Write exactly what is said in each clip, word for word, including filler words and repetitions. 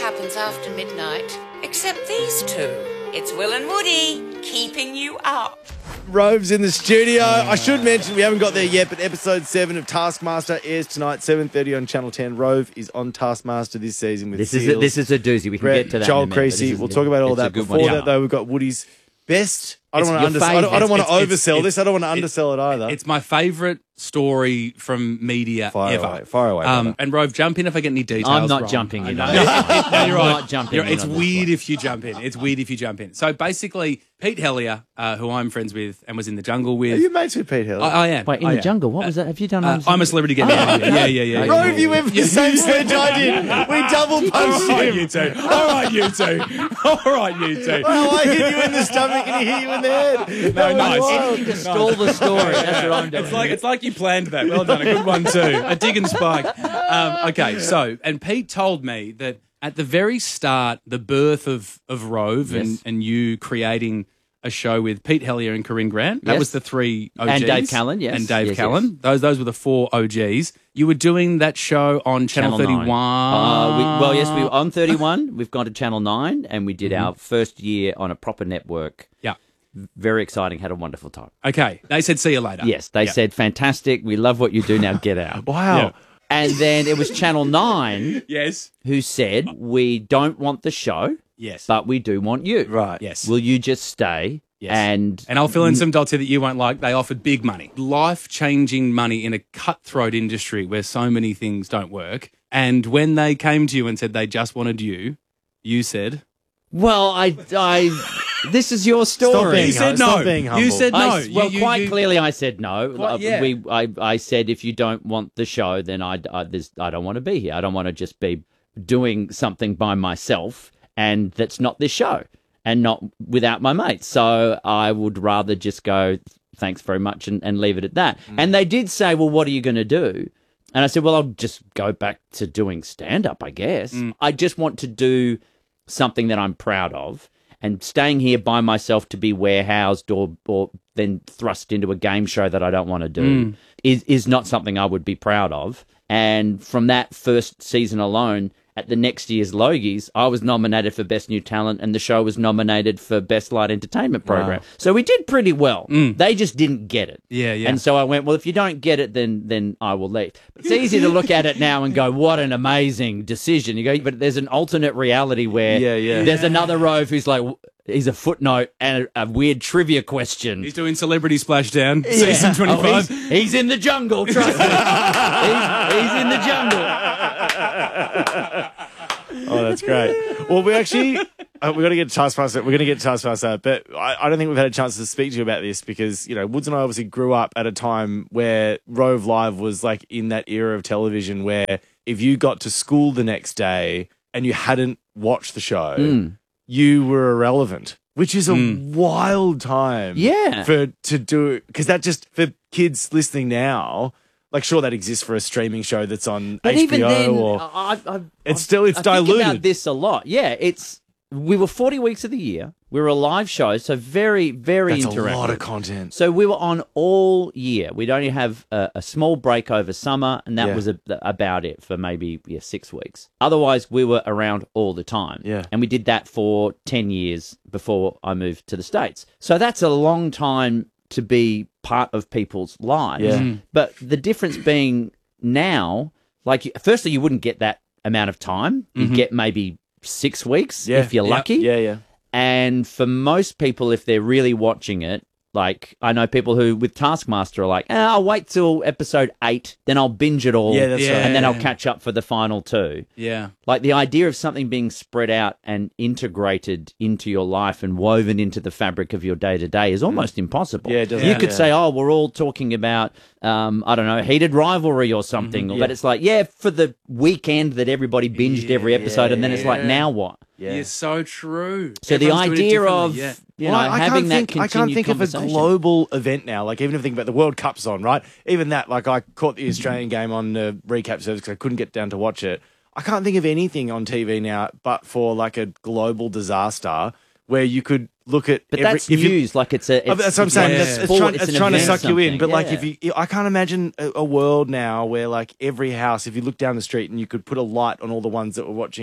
happens after midnight, except these two. It's Will and Woody keeping you up. Rove's in the studio. I should mention we haven't got there yet, but episode seven of Taskmaster airs tonight, seven thirty on Channel ten. Rove is on Taskmaster this season with This Seals, is a, this is a doozy. We can Brett, get to that. Joel in a minute, Creasy. but We'll talk about all it's a that. good Before one. that, though, we've got Woody's best. I don't It's want to your undersell. I don't, I don't want to favourite. It's- oversell it's- this. I don't want to it's- undersell it either. It's my favourite story from media Fire ever. away, fire away, Um, brother. and Rove, jump in if I get any details I'm not wrong. jumping in I on know. this one. No, I'm you're right. not jumping You're- in It's on this weird one. if you jump in. It's weird if you jump in. So basically, Pete Hellier, uh, who I'm friends with and was in the jungle Are with. you mates with Pete Hill? I, I am. Wait, in I the am. jungle? What was that? Have you done? Uh, I'm a celebrity get me out. Yeah, yeah, yeah. yeah. Rove, you went for the same sledge I did. We double punched All right, him. you two. All right, you two. All right, you two. Oh, I hit you in the stomach and he hit you in the head. No, That was nice. wild. Anything to stall the story. That's what I'm doing. It's like it's like you planned that. Well done, a good one too. A dig and spike. Um, okay, so and Pete told me that at the very start, the birth of of Rove and, Yes. and you creating a show with Pete Hellier and Corinne Grant. That Yes. was the three O Gs. And Dave Callan, yes. And Dave Yes, Callan. yes. Those those were the four O Gs. You were doing that show on Channel, Channel thirty-one. nine. Uh, we, well, yes, we were on thirty-one. We've gone to Channel nine, and we did Mm-hmm. our first year on a proper network. Yeah. Very exciting. Had a wonderful time. Okay. They said see you later. Yes, they Yeah. said, fantastic. We love what you do. Now get out. Wow. Yeah. And then it was Channel nine Yes. who said, we don't want the show, Yes. but we do want you. Right. Yes. Will you just stay? Yes. And And I'll fill in some dots here that you won't like. They offered big money, life changing money in a cutthroat industry where so many things don't work. And when they came to you and said they just wanted you, you said, well, I, I, this is your story. Stop being You said hum- stop no. being You humble. said- I, No, s- you- well, you- quite you- clearly, I said no. Quite- Uh, yeah. we, I, I said if you don't want the show, then I, I, there's, I don't want to be here. I don't want to just be doing something by myself, and that's not this show, and not without my mates. So I would rather just go, thanks very much, and, and leave it at that. Mm. And they did say, well, what are you going to do? And I said, well, I'll just go back to doing stand up, I guess. Mm. I just want to do something that I'm proud of. And staying here by myself to be warehoused or or then thrust into a game show that I don't want to do Mm. is is not something I would be proud of. And from that first season alone, at the next year's Logies, I was nominated for Best New Talent, and the show was nominated for Best Light Entertainment Program. So we did pretty well. They just didn't get it. Yeah, yeah. And so I went, well, if you don't get it, then then I will leave. But it's easy to look at it now and go, what an amazing decision. You go, but there's an alternate reality where Yeah, yeah. there's another Rove who's like, he's a footnote and a, a weird trivia question. he's doing Celebrity Splashdown, season Oh, twenty-five. he's, he's in the jungle, trust me. he's, he's in the jungle. Oh, that's great. Well, we actually uh, we got to get to Taskmaster. We're going to get to Taskmaster, but I, I don't think we've had a chance to speak to you about this because you know Woods and I obviously grew up at a time where Rove Live was like in that era of television where if you got to school the next day and you hadn't watched the show, Mm. you were irrelevant, which is a wild time. Yeah. for to do because that just for kids listening now. Like, sure, that exists for a streaming show that's on But H B O even then, or I, I, it's still it's I think diluted. about this a lot. Yeah, it's we were forty weeks of the year. We were a live show, so very, very That's interactive. a lot of content. So we were on all year. We'd only have a, a small break over summer, and that Yeah. was a, about it for maybe yeah, six weeks. Otherwise, we were around all the time. Yeah. And we did that for ten years before I moved to the States. So that's a long time to be part of people's lives. Yeah. Mhm. But the difference being now, like, firstly, you wouldn't get that amount of time. You'd get maybe six weeks Yeah. if you're Yeah. lucky. Yeah, yeah. And for most people, if they're really watching it, like I know people who with Taskmaster are like, eh, I'll wait till episode eight, then I'll binge it all, Yeah, that's Yeah. right. and then I'll catch up for the final two. Yeah. Like the idea of something being spread out and integrated into your life and woven into the fabric of your day to day is almost impossible. Yeah, it does. You Yeah. could Yeah. say, oh, we're all talking about, um, I don't know, heated rivalry or something. Mm-hmm. But it's like, yeah, for the weekend that everybody binged every episode, and then it's like, Yeah. now what? Yeah. You're so true. So the Everyone's doing it idea differently, of yeah. you Well, know I- I having can't that think, continued I can't think of a conversation. global event now. Like even if I think about the World Cup's on, right? Even that, like I caught the Australian game on the recap service because I couldn't get down to watch it. I can't think of anything on T V now, but for like a global disaster where you could look at. But every, that's if you- news. Like it's a. Oh, It's, that's what I'm it's saying. like That's, a it's sport, trying, it's it's an trying to event, suck you in. something. But like, Yeah. if you, I can't imagine a, a world now where like every house, if you look down the street and you could put a light on all the ones that were watching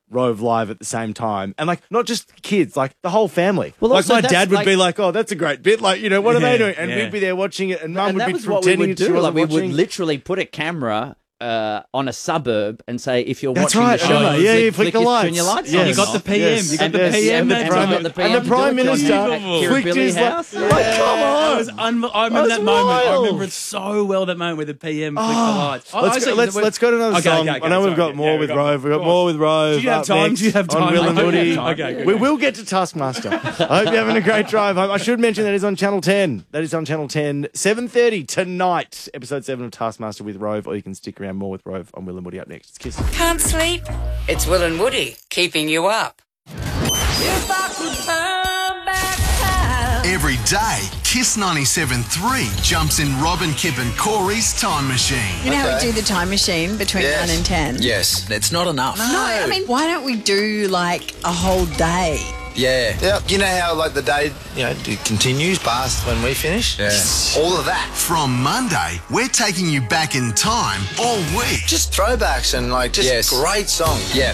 Rove live at the same time. And like, not just kids, like the whole family. Well, like also my that's dad would like- be like, oh, that's a great bit. Like, you know, what are Yeah, they doing? And yeah. we'd be there watching it and mum And would that be was what we pretending would that she do. Like, wasn't we watching. would literally put a camera uh, on a suburb and say, if you're That's watching right. the show, I remember. Yeah, flick, you flick the your- lights. turn your lights Yes. on. You got the P M. Yes. You got the Yes. P M And the that Prime, time. got the P M and the Prime do it, Minister John, at flicked Kirribilli his like, House. like, come That on. was unbe- I remember That's that moment. I wild. remember it so well. That moment where the P M flicked the Oh, lights. Oh, I let's, see. go, let's, We're- let's go to another Okay, song. okay, okay, I know we've sorry. got more Yeah, with we've got Rove. We've got more. more with Rove. Do you have up time? next Do you have on time? Will and I hope you Woody. have time. Okay, good. We will get to Taskmaster. I hope you're having a great drive home. I should mention that is on Channel ten. That is on Channel ten, seven thirty tonight. Episode seven of Taskmaster with Rove, or you can stick around more with Rove on Will and Woody up next. It's Kiss. Can't sleep? It's Will and Woody keeping you up. If I could turn back time. Every day, Kiss ninety-seven point three jumps in Robin, Kip and Corey's time machine. You know how we do the time machine between Yes. nine and ten? Yes, it's not enough. No, I mean, why don't we do like a whole day? Yeah. Yep. You know how like the day, you know, it continues past when we finish? Yeah. All of that. From Monday, we're taking you back in time all week. Just throwbacks and like just Yes. great songs. Yeah.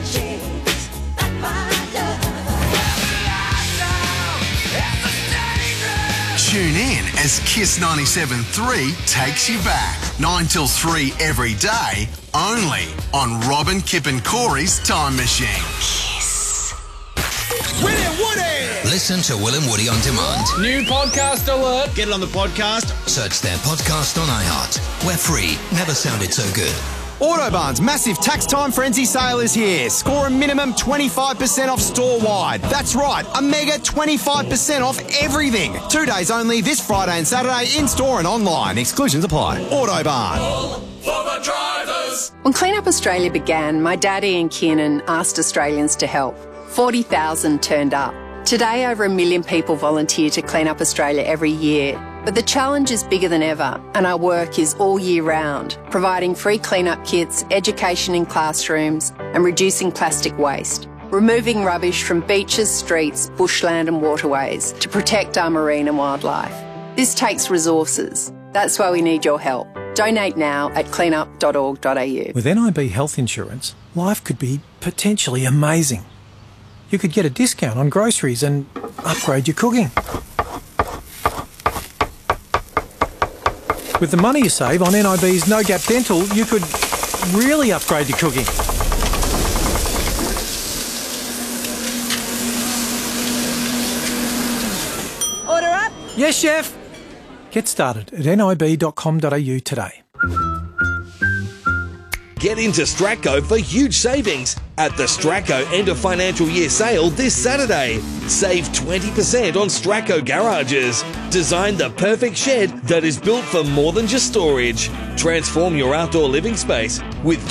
Tune in as Kiss ninety-seven point three takes you back. nine till three every day, only on Robin, Kip and Corey's time machine. Listen to Will and Woody on demand. New podcast alert. Get it on the podcast. Search their podcast on iHeart. We're free. Never sounded so good. Autobarn's massive tax time frenzy sale is here. Score a minimum twenty-five percent off store-wide. That's right, a mega twenty-five percent off everything. Two days only this Friday and Saturday in-store and online. Exclusions apply. Autobarn. When Clean Up Australia began, my daddy and Kiernan asked Australians to help. forty thousand turned up. Today, over a million people volunteer to clean up Australia every year. But the challenge is bigger than ever, and our work is all year round, providing free clean-up kits, education in classrooms, and reducing plastic waste. Removing rubbish from beaches, streets, bushland and waterways to protect our marine and wildlife. This takes resources. That's why we need your help. Donate now at cleanup dot org dot a u. With N I B health insurance, life could be potentially amazing. You could get a discount on groceries and upgrade your cooking. With the money you save on N I B's No Gap Dental, you could really upgrade your cooking. Order up. Yes, chef. Get started at N I B dot com dot a u today. Get into Stratco for huge savings at the Stratco End of Financial Year sale this Saturday. Save twenty percent on Stratco garages. Design the perfect shed that is built for more than just storage. Transform your outdoor living space with